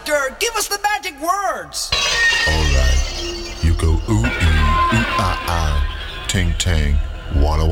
Doctor, give us the magic words. Alright, you go ooh ee, ooh ah ah, ting tang, walla